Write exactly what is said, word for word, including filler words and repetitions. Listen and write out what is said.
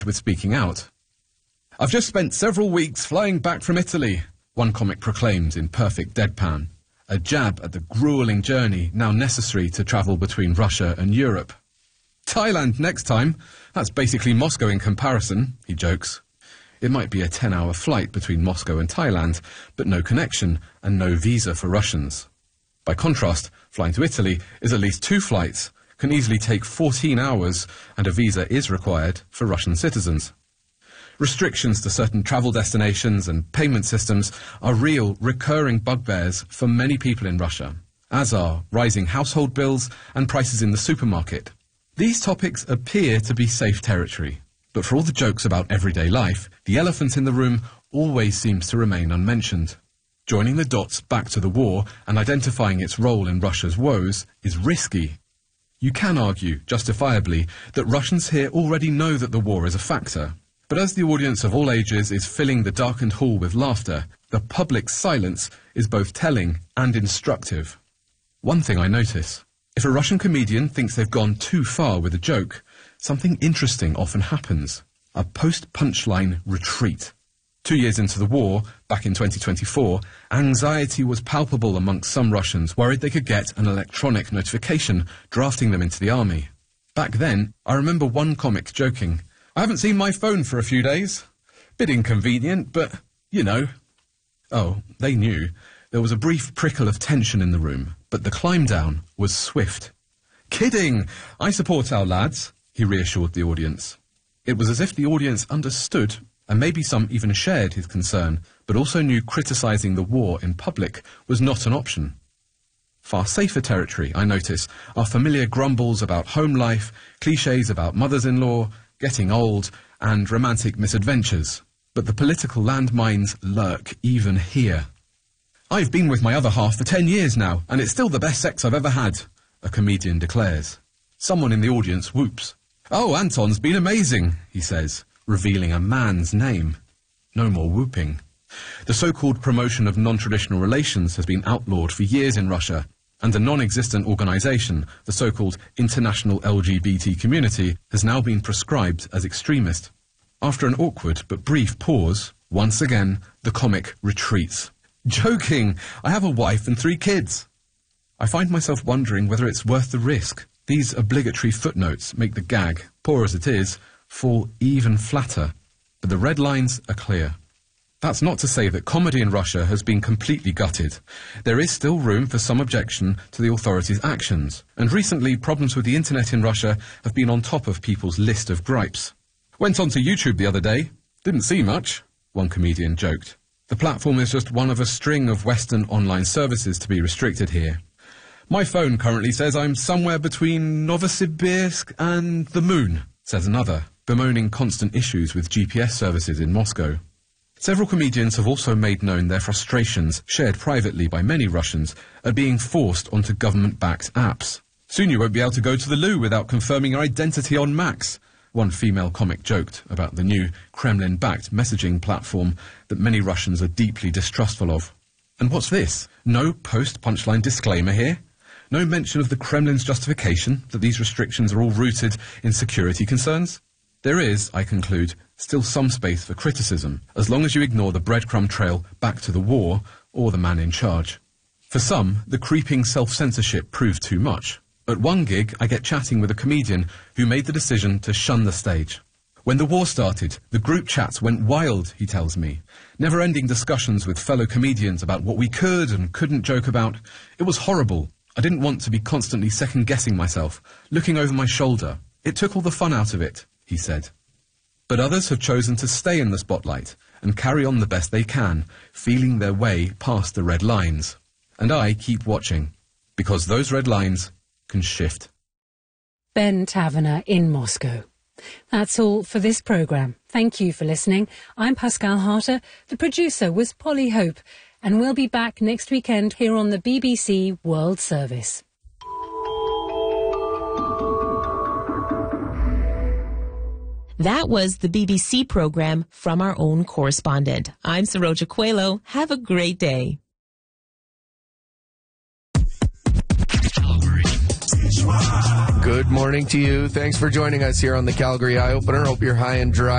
with speaking out. "I've just spent several weeks flying back from Italy," one comic proclaimed in perfect deadpan, a jab at the gruelling journey now necessary to travel between Russia and Europe. "Thailand next time. That's basically Moscow in comparison," he jokes. It might be a ten-hour flight between Moscow and Thailand, but no connection and no visa for Russians. By contrast, flying to Italy is at least two flights, can easily take fourteen hours, and a visa is required for Russian citizens. Restrictions to certain travel destinations and payment systems are real, recurring bugbears for many people in Russia, as are rising household bills and prices in the supermarket. These topics appear to be safe territory, but for all the jokes about everyday life, the elephant in the room always seems to remain unmentioned. Joining the dots back to the war and identifying its role in Russia's woes is risky. You can argue, justifiably, that Russians here already know that the war is a factor. But as the audience of all ages is filling the darkened hall with laughter, the public's silence is both telling and instructive. One thing I notice: if a Russian comedian thinks they've gone too far with a joke, something interesting often happens. A post-punchline retreat. Two years into the war, back in twenty twenty-four, anxiety was palpable amongst some Russians worried they could get an electronic notification drafting them into the army. Back then, I remember one comic joking, "I haven't seen my phone for a few days. Bit inconvenient, but, you know." Oh, they knew. There was a brief prickle of tension in the room, but the climb down was swift. "Kidding! I support our lads," he reassured the audience. It was as if the audience understood, and maybe some even shared his concern, but also knew criticising the war in public was not an option. Far safer territory, I notice, are familiar grumbles about home life, clichés about mothers-in-law, getting old, and romantic misadventures. But the political landmines lurk even here. "I've been with my other half for ten years now, and it's still the best sex I've ever had," a comedian declares. Someone in the audience whoops. "Oh, Anton's been amazing," he says, revealing a man's name. No more whooping. The so-called promotion of non-traditional relations has been outlawed for years in Russia, and a non-existent organisation, the so-called International L G B T Community, has now been proscribed as extremist. After an awkward but brief pause, once again, the comic retreats. "Joking! I have a wife and three kids." I find myself wondering whether it's worth the risk. These obligatory footnotes make the gag, poor as it is, fall even flatter. But the red lines are clear. That's not to say that comedy in Russia has been completely gutted. There is still room for some objection to the authorities' actions, and recently problems with the internet in Russia have been on top of people's list of gripes. "Went onto YouTube the other day. Didn't see much," one comedian joked. The platform is just one of a string of Western online services to be restricted here. "My phone currently says I'm somewhere between Novosibirsk and the moon," says another, bemoaning constant issues with G P S services in Moscow. Several comedians have also made known their frustrations, shared privately by many Russians, at being forced onto government-backed apps. "Soon you won't be able to go to the loo without confirming your identity on Max," one female comic joked about the new Kremlin-backed messaging platform that many Russians are deeply distrustful of. And what's this? No post-punchline disclaimer here? No mention of the Kremlin's justification that these restrictions are all rooted in security concerns? There is, I conclude, still some space for criticism, as long as you ignore the breadcrumb trail back to the war or the man in charge. For some, the creeping self-censorship proved too much. At one gig, I get chatting with a comedian who made the decision to shun the stage. "When the war started, the group chats went wild," he tells me. "Never-ending discussions with fellow comedians about what we could and couldn't joke about. It was horrible. I didn't want to be constantly second-guessing myself, looking over my shoulder. It took all the fun out of it," he said. But others have chosen to stay in the spotlight and carry on the best they can, feeling their way past the red lines. And I keep watching, because those red lines can shift. Ben Taverner in Moscow. That's all for this programme. Thank you for listening. I'm Pascal Harter. The producer was Polly Hope, and we'll be back next weekend here on the B B C World Service. That was the B B C programme from our own correspondent. I'm Saroja Coelho. Have a great day. Good morning to you. Thanks for joining us here on the Calgary Eye Opener. Hope you're high and dry.